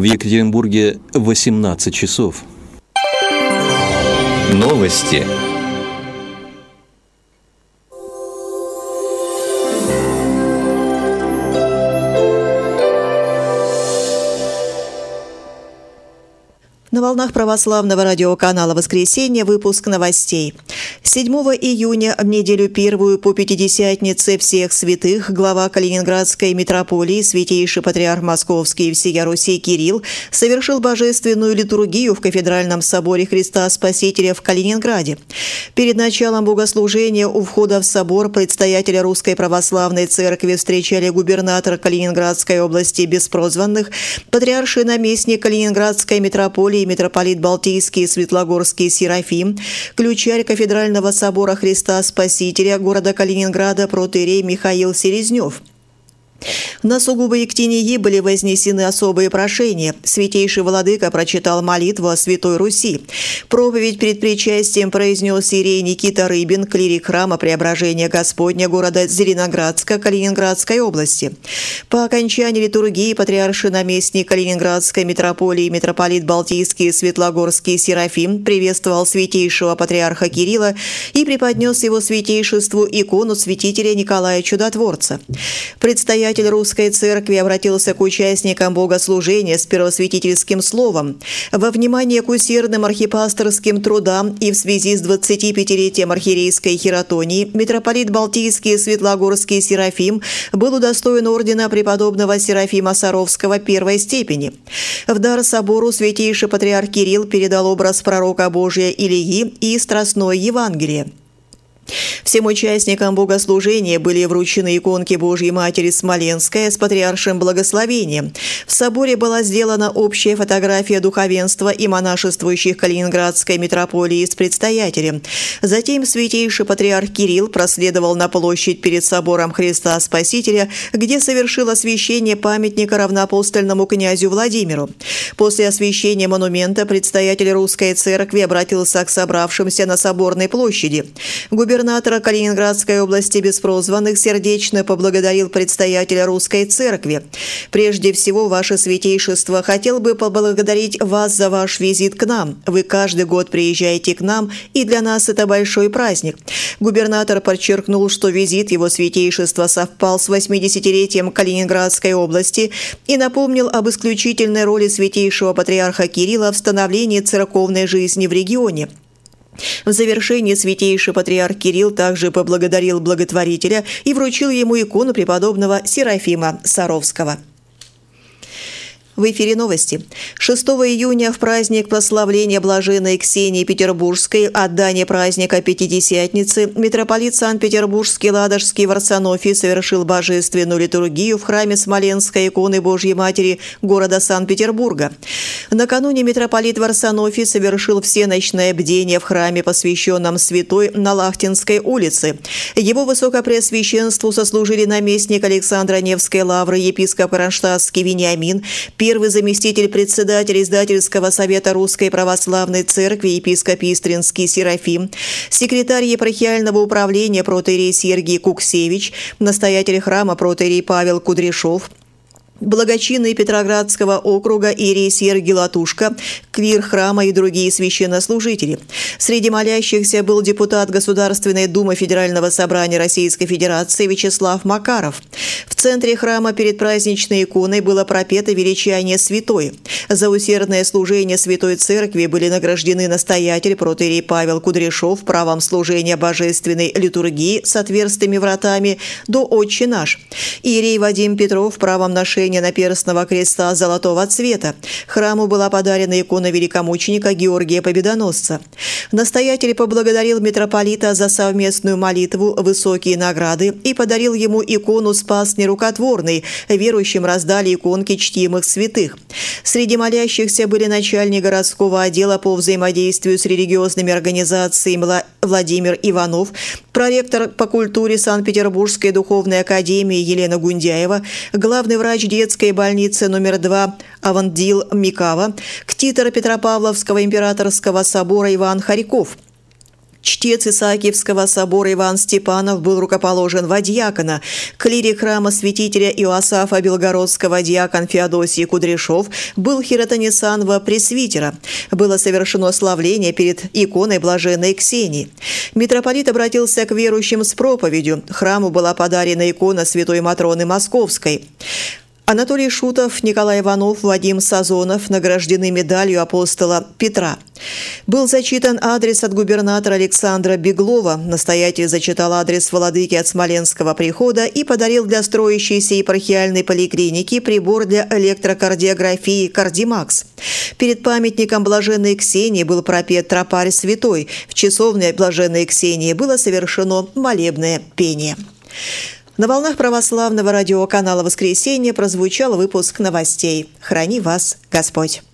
В Екатеринбурге 18 часов. Новости. На волнах православного радиоканала «Воскресенье» выпуск новостей. 7 июня, в неделю первую по Пятидесятнице всех святых, глава Калининградской митрополии, святейший патриарх Московский и всея Руси Кирилл совершил божественную литургию в кафедральном соборе Христа Спасителя в Калининграде. Перед началом богослужения у входа в собор предстоятеля Русской Православной Церкви встречали губернатор Калининградской области Беспрозванных, патриарший наместник Калининградской митрополии митрополит Балтийский и Светлогорский Серафим, ключарь кафедрального собора Христа Спасителя города Калининграда протоиерей Михаил Селезнев. На сугубо Ектинии были вознесены особые прошения. Святейший владыка прочитал молитву о Святой Руси. Проповедь перед причастием произнес иерей Никита Рыбин, клирик храма Преображения Господня города Зеленоградска Калининградской области. По окончании литургии патриарший наместник Калининградской митрополии митрополит Балтийский и Светлогорский Серафим приветствовал святейшего патриарха Кирилла и преподнес его святейшеству икону святителя Николая Чудотворца. Предстоятель Русской Церкви обратился к участникам богослужения с первосвятительским словом. Во внимание к усердным архипасторским трудам и в связи с 25-летием архиерейской хиротонии митрополит Балтийский и Светлогорский Серафим был удостоен ордена преподобного Серафима Саровского первой степени. В дар собору святейший патриарх Кирилл передал образ пророка Божия Илии и страстное Евангелие. Всем участникам богослужения были вручены иконки Божьей Матери Смоленская с патриаршим благословением. В соборе была сделана общая фотография духовенства и монашествующих Калининградской митрополии с предстоятелем. Затем святейший патриарх Кирилл проследовал на площадь перед собором Христа Спасителя, где совершил освящение памятника равноапостольному князю Владимиру. После освящения монумента предстоятель Русской Церкви обратился к собравшимся на Соборной площади. Губернатора Калининградской области Беспрозванных сердечно поблагодарил предстоятеля Русской Церкви. «Прежде всего, ваше святейшество, хотел бы поблагодарить вас за ваш визит к нам. Вы каждый год приезжаете к нам, и для нас это большой праздник». Губернатор подчеркнул, что визит его святейшества совпал с 80-летием Калининградской области и напомнил об исключительной роли святейшего патриарха Кирилла в становлении церковной жизни в регионе. В завершении святейший патриарх Кирилл также поблагодарил благотворителя и вручил ему икону преподобного Серафима Саровского. В эфире новости. 6 июня в праздник прославления блаженной Ксении Петербургской, отдания праздника Пятидесятницы, митрополит Санкт-Петербургский Ладожский Варсонофий совершил божественную литургию в храме Смоленской иконы Божьей Матери города Санкт-Петербурга. Накануне митрополит Варсонофий совершил всеночное бдение в храме, посвященном Святой на Лахтинской улице. Его высокопреосвященству сослужили наместник Александра Невской лавры епископ Кронштадтский Вениамин, первый заместитель председателя издательского совета Русской Православной Церкви епископ Истринский Серафим, секретарь епархиального управления протоиерей Сергий Куксевич, настоятель храма протоиерей Павел Кудряшов, благочинный Петроградского округа иерей Сергий Латушка, клир храма и другие священнослужители. Среди молящихся был депутат Государственной Думы Федерального собрания Российской Федерации Вячеслав Макаров. В центре храма перед праздничной иконой было пропето величание святой. За усердное служение Святой Церкви были награждены настоятель протоиерей Павел Кудряшов правом служения божественной литургии с отверстыми вратами до «Отче наш», иерей Вадим Петров правом ношения наперстного креста золотого цвета. Храму была подарена икона великомученика Георгия Победоносца. Настоятель поблагодарил митрополита за совместную молитву, высокие награды и подарил ему икону «Спас нерукотворный». Верующим раздали иконки чтимых святых. Среди молящихся были начальник городского отдела по взаимодействию с религиозными организациями Владимир Иванов, проректор по культуре Санкт-Петербургской духовной академии Елена Гундяева, главный врач детской больницы номер 2 Авандил Микава, ктитор Петропавловского императорского собора Иван Харьков. Чтец Исаакиевского собора Иван Степанов был рукоположен во диакона. Клирик храма святителя Иоасафа Белгородского диакон Феодосий Кудряшов был хиротонесан во пресвитера. Было совершено славление перед иконой блаженной Ксении. Митрополит обратился к верующим с проповедью. Храму была подарена икона святой Матроны Московской. Анатолий Шутов, Николай Иванов, Вадим Сазонов награждены медалью апостола Петра. Был зачитан адрес от губернатора Александра Беглова. Настоятель зачитал адрес владыки от Смоленского прихода и подарил для строящейся епархиальной поликлиники прибор для электрокардиографии «Кардимакс». Перед памятником блаженной Ксении был пропет тропарь святой. В часовне блаженной Ксении было совершено молебное пение. На волнах православного радиоканала «Воскресенье» прозвучал выпуск новостей. Храни вас Господь!